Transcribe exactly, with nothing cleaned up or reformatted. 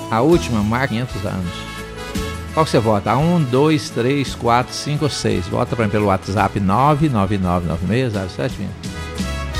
A última marca quinhentos anos. Qual que você vota? um, dois, três, quatro, cinco ou seis? Vota para mim pelo WhatsApp nove nove nove nove seis zero sete.